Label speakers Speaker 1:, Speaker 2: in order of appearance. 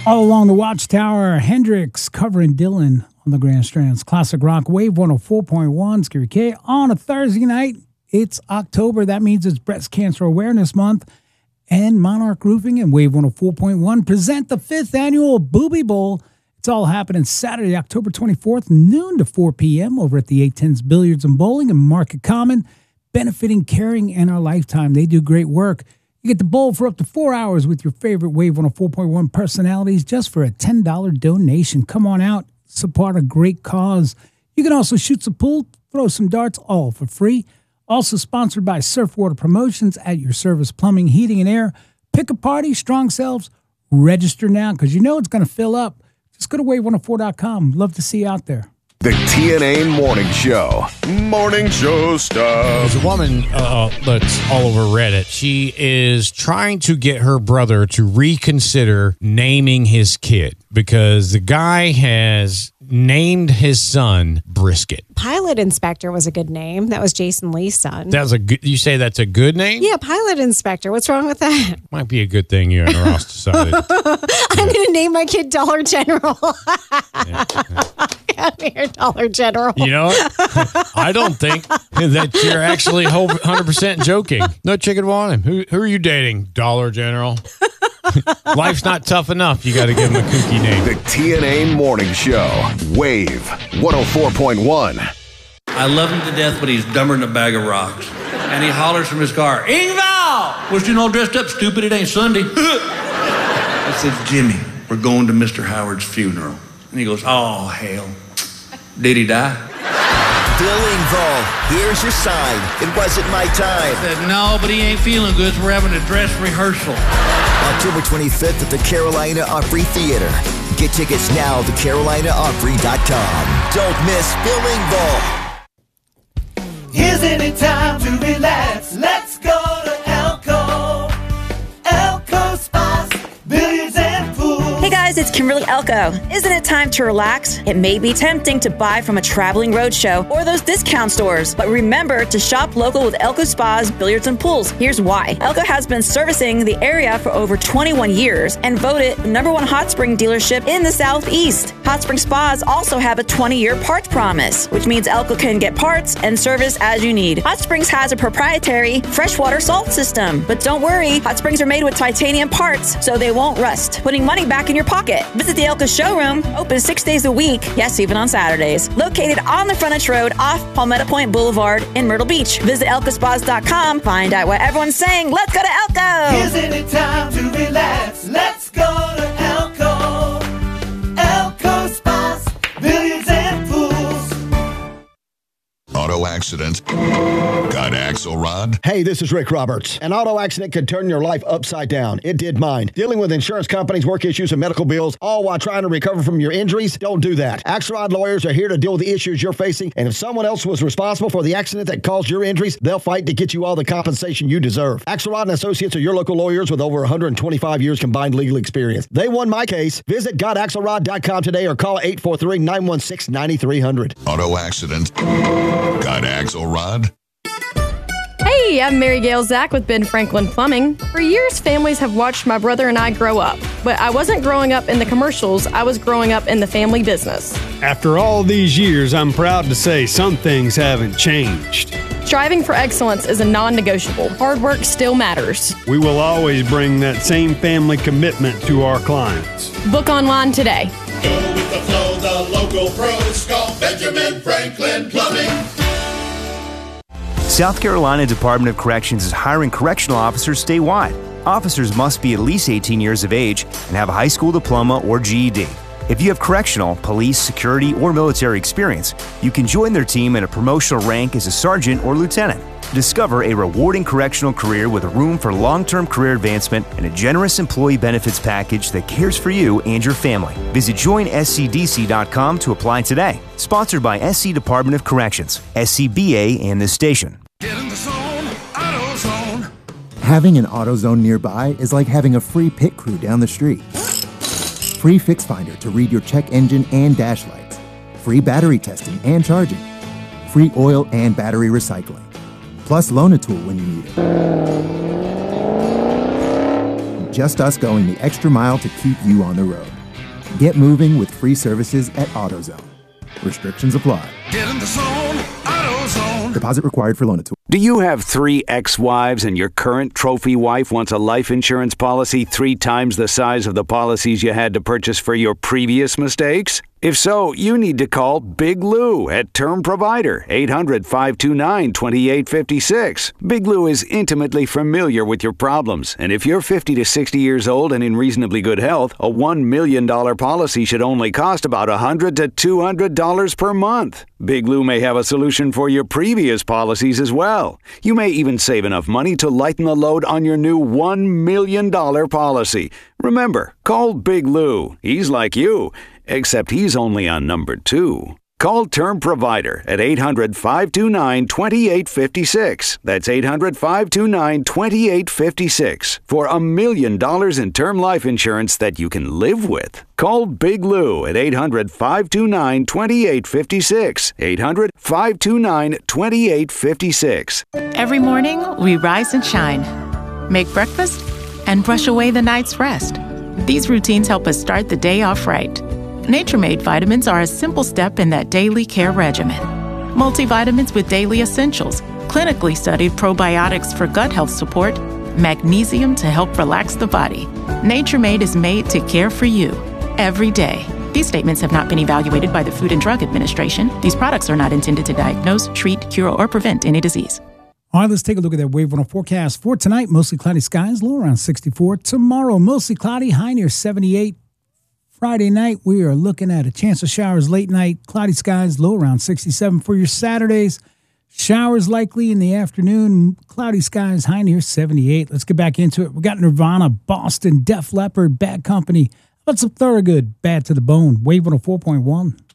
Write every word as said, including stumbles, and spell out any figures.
Speaker 1: All along the Watchtower, Hendrix covering Dylan on the Grand Strands. Classic Rock, Wave one oh four point one, Scary K. On a Thursday night, it's October. That means it's Breast Cancer Awareness Month. And Monarch Roofing and Wave one oh four point one present the fifth annual Booby Bowl. It's all happening Saturday, October twenty-fourth, noon to four p.m. over at the eight tens Billiards and Bowling in Market Common, benefiting Caring and Our Lifetime. They do great work. You get to bowl for up to four hours with your favorite Wave one oh four point one personalities just for a ten dollars donation. Come on out, support a great cause. You can also shoot some pool, throw some darts, all for free. Also sponsored by Surfwater Promotions at your service, plumbing, heating, and air. Pick a party, strong selves. Register now because you know it's going to fill up. Just go to wave one oh four dot com. Love to see you out there.
Speaker 2: The T N A Morning Show. Morning Show stuff.
Speaker 3: There's a woman uh, that's all over Reddit. She is trying to get her brother to reconsider naming his kid because the guy has named his son Brisket.
Speaker 4: Pilot Inspector was a good name. That was Jason Lee's son.
Speaker 3: That's a good. You say that's a good name?
Speaker 4: Yeah, Pilot Inspector. What's wrong with that?
Speaker 3: Might be a good thing you and Ross decided.
Speaker 4: I'm going to name my kid Dollar General.
Speaker 3: Yeah.
Speaker 4: Come here, Dollar General.
Speaker 3: You know, I don't think that you're actually one hundred percent joking. No chicken want him. Who, who are you dating? Dollar General. Life's not tough enough. You got to give him a kooky name.
Speaker 2: The T N A Morning Show. Wave one oh four point one.
Speaker 5: I love him to death, but he's dumber than a bag of rocks. And he hollers from his car, Ingval! Was you all dressed up, stupid? It ain't Sunday. I said, Jimmy, we're going to Mister Howard's funeral. And he goes, oh, hell. Did he die?
Speaker 6: Bill Engvall, here's your sign. It wasn't my time.
Speaker 5: I said, no, but he ain't feeling good, so we're having a dress rehearsal.
Speaker 6: October twenty-fifth at the Carolina Opry Theater. Get tickets now to carolina opry dot com. Don't miss Bill Engvall.
Speaker 7: Isn't it time to relax? Let's go to Elko. Elko Spas, Billiards and Pool.
Speaker 8: Hey guys, it's Kimberly Elko. Isn't it time to relax? It may be tempting to buy from a traveling roadshow or those discount stores, but remember to shop local with Elko Spas, Billiards and Pools. Here's why. Elko has been servicing the area for over twenty-one years and voted the number one hot spring dealership in the Southeast. Hot Spring Spas also have a twenty-year parts promise, which means Elko can get parts and service as you need. Hot Springs has a proprietary freshwater salt system, but don't worry, Hot Springs are made with titanium parts, so they won't rust, putting money back in your pocket. Visit the Elko showroom, open six days a week, yes, even on Saturdays. Located on the frontage road off Palmetto Point Boulevard in Myrtle Beach. Visit elko spas dot com. Find out what everyone's saying. Let's go to Elko!
Speaker 7: Isn't it time to relax? Let's go to Elko. Elko Spas, Billiards and Pools.
Speaker 9: Auto accident. Got Axelrod?
Speaker 10: Hey, this is Rick Roberts. An auto accident could turn your life upside down. It did mine. Dealing with insurance companies, work issues, and medical bills, all while trying to recover from your injuries? Don't do that. Axelrod lawyers are here to deal with the issues you're facing, and if someone else was responsible for the accident that caused your injuries, they'll fight to get you all the compensation you deserve. Axelrod and Associates are your local lawyers with over one hundred twenty-five years combined legal experience. They won my case. Visit got axelrod dot com today or call eight four three, nine one six, nine three zero zero.
Speaker 9: Auto accident. Got Axelrod?
Speaker 11: Hey, I'm Mary Gail Zach with Ben Franklin Plumbing. For years, families have watched my brother and I grow up. But I wasn't growing up in the commercials, I was growing up in the family business.
Speaker 12: After all these years, I'm proud to say some things haven't changed.
Speaker 11: Striving for excellence is a non-negotiable. Hard work still matters.
Speaker 12: We will always bring that same family commitment to our clients.
Speaker 11: Book online today.
Speaker 13: Go with the flow, the local pros call Benjamin Franklin Plumbing.
Speaker 14: South Carolina Department of Corrections is hiring correctional officers statewide. Officers must be at least eighteen years of age and have a high school diploma or G E D. If you have correctional, police, security, or military experience, you can join their team at a promotional rank as a sergeant or lieutenant. Discover a rewarding correctional career with room for long-term career advancement and a generous employee benefits package that cares for you and your family. Visit join S C D C dot com to apply today. Sponsored by S C Department of Corrections, S C B A, and this station.
Speaker 13: Get in the zone, AutoZone.
Speaker 15: Having an AutoZone nearby is like having a free pit crew down the street. Free Fix Finder to read your check engine and dash lights. Free battery testing and charging. Free oil and battery recycling. Plus Loan-A-Tool when you need it. Just us going the extra mile to keep you on the road. Get moving with free services at AutoZone. Restrictions apply.
Speaker 13: Get in the zone, AutoZone.
Speaker 15: Deposit required for loan tool.
Speaker 16: Do you have three ex-wives and your current trophy wife wants a life insurance policy three times the size of the policies you had to purchase for your previous mistakes? If so, you need to call Big Lou at Term Provider, eight hundred, five two nine, two eight five six. Big Lou is intimately familiar with your problems, and if you're fifty to sixty years old and in reasonably good health, a one million dollars policy should only cost about one hundred to two hundred dollars per month. Big Lou may have a solution for your previous policies as well. You may even save enough money to lighten the load on your new one million dollars policy. Remember, call Big Lou. He's like you, except he's only on number two. Call Term Provider at eight hundred, five two nine, two eight five six. That's eight hundred, five two nine, two eight five six for a million dollars in term life insurance that you can live with. Call Big Lou at eight hundred, five two nine, two eight five six. eight hundred, five two nine, two eight five six.
Speaker 17: Every morning, we rise and shine, make breakfast, and brush away the night's rest. These routines help us start the day off right. Nature-Made vitamins are a simple step in that daily care regimen. Multivitamins with daily essentials, clinically studied probiotics for gut health support, magnesium to help relax the body. Nature-Made is made to care for you every day. These statements have not been evaluated by the Food and Drug Administration. These products are not intended to diagnose, treat, cure, or prevent any disease.
Speaker 1: All right, let's take a look at that Wave one oh forecast for tonight. Mostly cloudy skies, low around sixty-four. Tomorrow, mostly cloudy, high near seventy-eight. Friday night, we are looking at a chance of showers late night, cloudy skies, low around sixty-seven. For your Saturdays, showers likely in the afternoon, cloudy skies, high near seventy-eight. Let's get back into it. We got Nirvana, Boston, Def Leppard, Bad Company. What's up, Thorogood, Bad to the Bone, Wave one oh four point one.